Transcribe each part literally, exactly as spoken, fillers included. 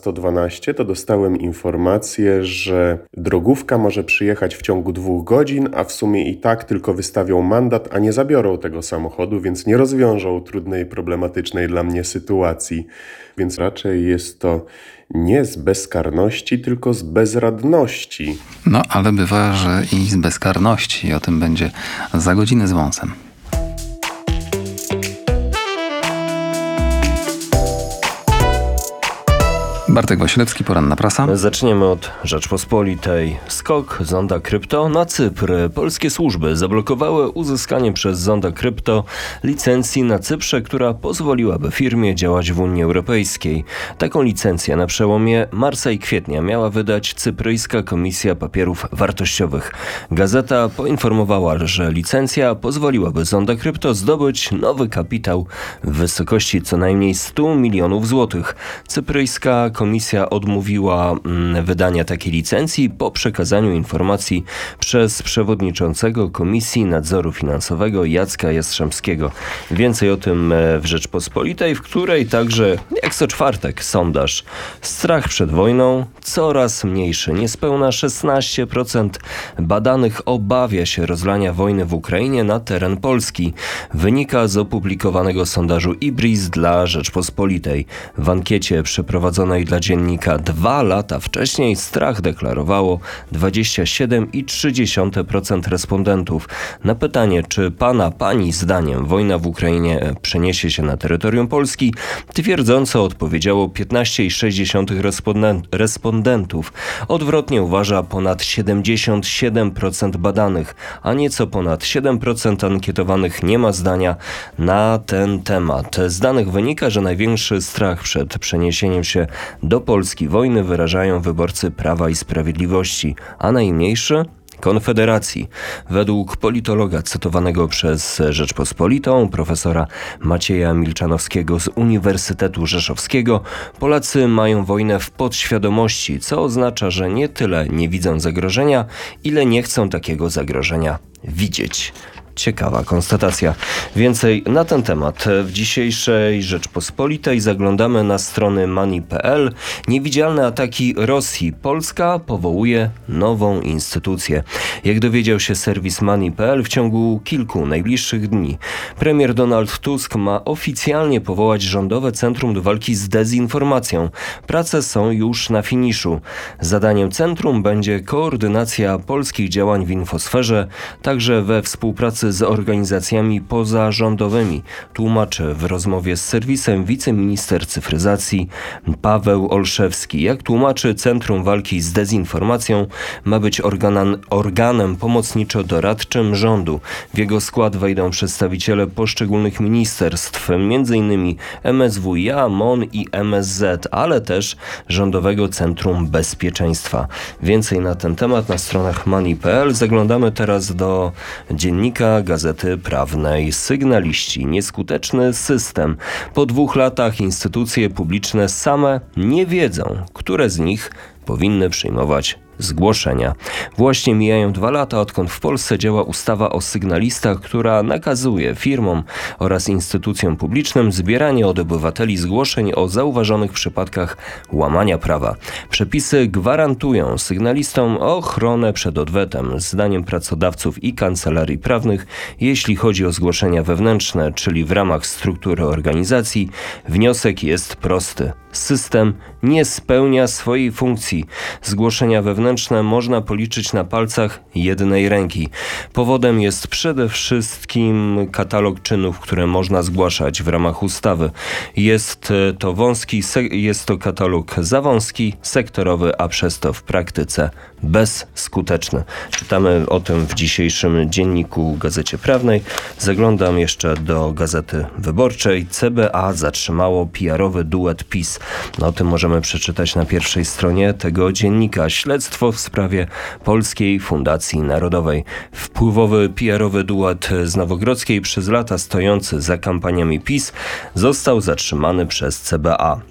sto dwanaście, to dostałem informację, że drogówka może przyjechać w ciągu dwóch godzin, a w sumie i tak tylko wystawią mandat, a nie zabiorą tego samochodu, więc nie rozwiążą trudnej, problematycznej dla mnie sytuacji. Więc raczej jest to nie z bezkarności, tylko z bezradności. No, ale bywa, że i z bezkarności. O tym będzie za godzinę z wąsem. Bartek Wasilewski, poranna prasa. Zaczniemy od Rzeczpospolitej. Skok Zonda Krypto na Cypr. Polskie służby zablokowały uzyskanie przez Zonda Krypto licencji na Cyprze, która pozwoliłaby firmie działać w Unii Europejskiej. Taką licencję na przełomie marca i kwietnia miała wydać Cypryjska Komisja Papierów Wartościowych. Gazeta poinformowała, że licencja pozwoliłaby Zonda Krypto zdobyć nowy kapitał w wysokości co najmniej sto milionów złotych. Cypryjska Komisja odmówiła wydania takiej licencji po przekazaniu informacji przez przewodniczącego Komisji Nadzoru Finansowego Jacka Jastrzębskiego. Więcej o tym w Rzeczpospolitej, w której także jak co czwartek sondaż. Strach przed wojną coraz mniejszy. Niespełna szesnaście procent badanych obawia się rozlania wojny w Ukrainie na teren Polski. Wynika z opublikowanego sondażu IBRIS dla Rzeczpospolitej. W ankiecie przeprowadzonej dla dziennika dwa lata wcześniej strach deklarowało dwadzieścia siedem przecinek trzy procent respondentów. Na pytanie, czy pana, pani zdaniem wojna w Ukrainie przeniesie się na terytorium Polski, twierdząco odpowiedziało piętnaście przecinek sześć respondentów. Odwrotnie uważa ponad siedemdziesiąt siedem procent badanych, a nieco ponad siedem procent ankietowanych nie ma zdania na ten temat. Z danych wynika, że największy strach przed przeniesieniem się do Polski wojny wyrażają wyborcy Prawa i Sprawiedliwości, a najmniejszy Konfederacji. Według politologa cytowanego przez Rzeczpospolitą, profesora Macieja Milczanowskiego z Uniwersytetu Rzeszowskiego, Polacy mają wojnę w podświadomości, co oznacza, że nie tyle nie widzą zagrożenia, ile nie chcą takiego zagrożenia widzieć. Ciekawa konstatacja. Więcej na ten temat w dzisiejszej Rzeczpospolitej. Zaglądamy na strony money kropka p l. Niewidzialne ataki Rosji. Polska powołuje nową instytucję. Jak dowiedział się serwis money kropka p l, w ciągu kilku najbliższych dni premier Donald Tusk ma oficjalnie powołać Rządowe Centrum do Walki z Dezinformacją. Prace są już na finiszu. Zadaniem centrum będzie koordynacja polskich działań w infosferze, także we współpracy z organizacjami pozarządowymi, tłumaczy w rozmowie z serwisem wiceminister cyfryzacji Paweł Olszewski. Jak tłumaczy, Centrum Walki z Dezinformacją ma być organem, organem pomocniczo-doradczym rządu. W jego skład wejdą przedstawiciele poszczególnych ministerstw, między innymi M S W i A, M O N i M S Z, ale też Rządowego Centrum Bezpieczeństwa. Więcej na ten temat na stronach money kropka p l. Zaglądamy teraz do dziennika Gazety Prawnej. Sygnaliści. Nieskuteczny system. Po dwóch latach instytucje publiczne same nie wiedzą, które z nich powinny przyjmować zgłoszenia. Właśnie mijają dwa lata, odkąd w Polsce działa ustawa o sygnalistach, która nakazuje firmom oraz instytucjom publicznym zbieranie od obywateli zgłoszeń o zauważonych przypadkach łamania prawa. Przepisy gwarantują sygnalistom ochronę przed odwetem. Zdaniem pracodawców i kancelarii prawnych, jeśli chodzi o zgłoszenia wewnętrzne, czyli w ramach struktury organizacji, wniosek jest prosty. System nie spełnia swojej funkcji. Zgłoszenia wewnętrzne można policzyć na palcach jednej ręki. Powodem jest przede wszystkim katalog czynów, które można zgłaszać w ramach ustawy. Jest to wąski, jest to katalog za wąski, sektorowy, a przez to w praktyce bezskuteczny. Czytamy o tym w dzisiejszym dzienniku Gazecie Prawnej. Zaglądam jeszcze do Gazety Wyborczej. C B A zatrzymało P R owy duet PiS. No, o tym możemy przeczytać na pierwszej stronie tego dziennika. Śledztwo w sprawie Polskiej Fundacji Narodowej. Wpływowy P R owy duet z Nowogrodzkiej, przez lata stojący za kampaniami PiS, został zatrzymany przez C B A.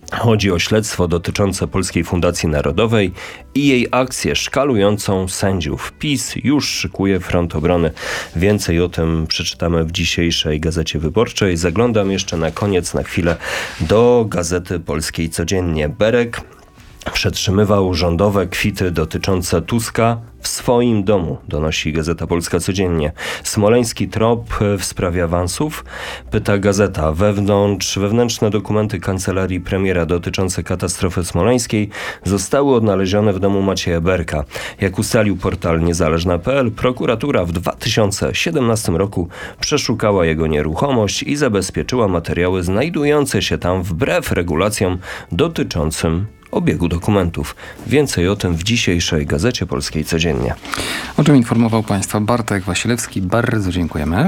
Chodzi o śledztwo dotyczące Polskiej Fundacji Narodowej i jej akcję szkalującą sędziów. PiS już szykuje front obrony. Więcej o tym przeczytamy w dzisiejszej Gazecie Wyborczej. Zaglądam jeszcze na koniec, na chwilę, do Gazety Polskiej Codziennie. Berek przetrzymywał rządowe kwity dotyczące Tuska w swoim domu, donosi Gazeta Polska Codziennie. Smoleński trop w sprawie awansów? Pyta gazeta. Wewnątrz, wewnętrzne dokumenty kancelarii premiera dotyczące katastrofy smoleńskiej zostały odnalezione w domu Macieja Berka. Jak ustalił portal niezależna kropka p l, prokuratura w dwa tysiące siedemnastym roku przeszukała jego nieruchomość i zabezpieczyła materiały znajdujące się tam wbrew regulacjom dotyczącym obiegu dokumentów. Więcej o tym w dzisiejszej Gazecie Polskiej Codziennie. O czym informował Państwa Bartek Wasilewski. Bardzo dziękujemy.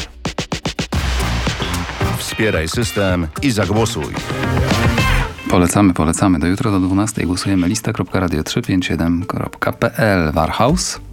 Wspieraj system i zagłosuj. Polecamy, polecamy. Do jutro do dwunastej głosujemy. Lista kropka radio trzysta pięćdziesiąt siedem kropka p l. Warhaus.